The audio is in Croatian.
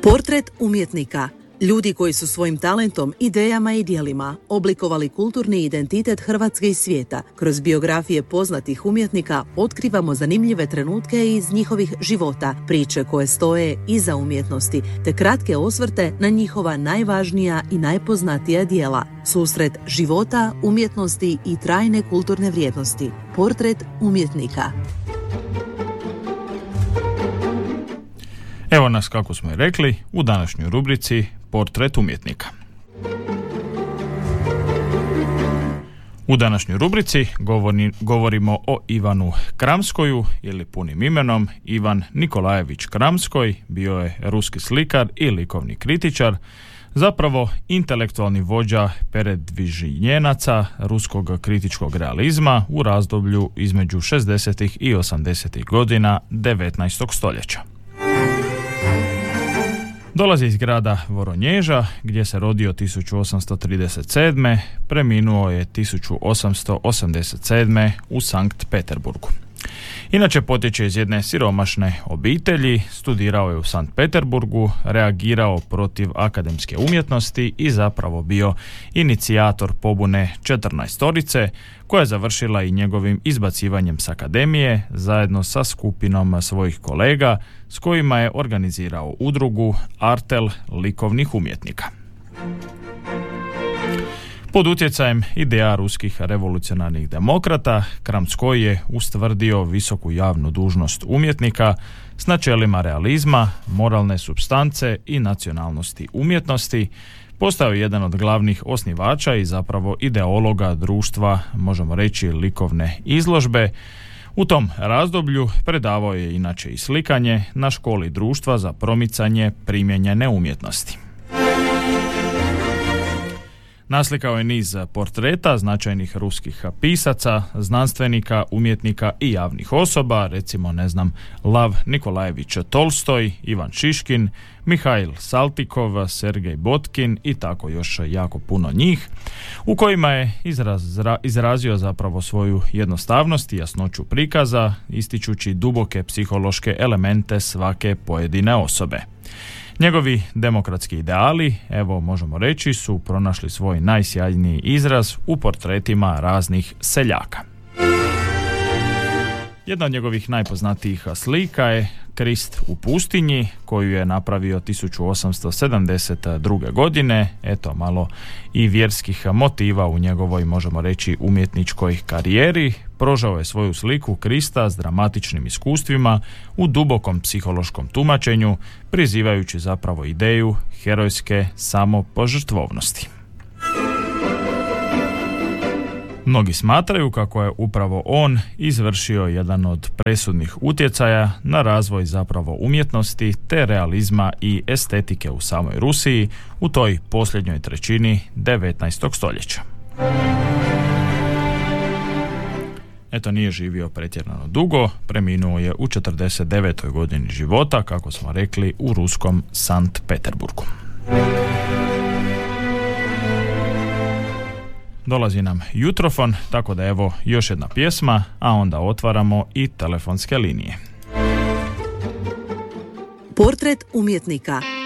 Portret umjetnika. Ljudi koji su svojim talentom, idejama i djelima oblikovali kulturni identitet Hrvatske i svijeta. Kroz biografije poznatih umjetnika otkrivamo zanimljive trenutke iz njihovih života, priče koje stoje iza umjetnosti, te kratke osvrte na njihova najvažnija i najpoznatija djela. Susret života, umjetnosti i trajne kulturne vrijednosti. Portret umjetnika. Evo nas, kako smo i rekli, u današnjoj rubrici Portret umjetnika. U današnjoj rubrici govorimo o Ivanu Kramskoju, ili punim imenom Ivan Nikolajević Kramskoj. Bio je ruski slikar i likovni kritičar, zapravo intelektualni vođa peredvižnjenaca ruskog kritičkog realizma u razdoblju između 60. i 80. godina 19. stoljeća. Dolazi iz grada Voronježa, gdje se rodio 1837. Preminuo je 1887. u Sankt Peterburgu. Inače potječe iz jedne siromašne obitelji, studirao je u Sankt Peterburgu, reagirao protiv akademske umjetnosti i zapravo bio inicijator pobune 14-torice, koja je završila i njegovim izbacivanjem s akademije zajedno sa skupinom svojih kolega s kojima je organizirao udrugu Artel likovnih umjetnika. Pod utjecajem ideja ruskih revolucionarnih demokrata, Kramskoj je ustvrdio visoku javnu dužnost umjetnika s načelima realizma, moralne supstance i nacionalnosti umjetnosti. Postao je jedan od glavnih osnivača i zapravo ideologa društva, možemo reći, likovne izložbe. U tom razdoblju predavao je inače i slikanje na školi društva za promicanje primijenjene umjetnosti. Naslikao je niz portreta značajnih ruskih pisaca, znanstvenika, umjetnika i javnih osoba, recimo Lav Nikolajević Tolstoj, Ivan Šiškin, Mihail Saltikov, Sergej Botkin i tako još jako puno njih, u kojima je izrazio zapravo svoju jednostavnost i jasnoću prikaza, ističući duboke psihološke elemente svake pojedine osobe. Njegovi demokratski ideali, evo možemo reći, su pronašli svoj najsjajniji izraz u portretima raznih seljaka. Jedna od njegovih najpoznatijih slika je Krist u pustinji, koju je napravio 1872. godine. Eto, malo i vjerskih motiva u njegovoj, možemo reći, umjetničkoj karijeri. Prožao je svoju sliku Krista s dramatičnim iskustvima u dubokom psihološkom tumačenju, prizivajući zapravo ideju herojske samopožrtvovnosti. Mnogi smatraju kako je upravo on izvršio jedan od presudnih utjecaja na razvoj zapravo umjetnosti te realizma i estetike u samoj Rusiji u toj posljednjoj trećini 19. stoljeća. Eto, nije živio pretjerano dugo, preminuo je u 49. godini života, kako smo rekli, u ruskom Sankt Peterburgu. Dolazi nam jutrofon, tako da evo još jedna pjesma, a onda otvaramo i telefonske linije. Portret umjetnika.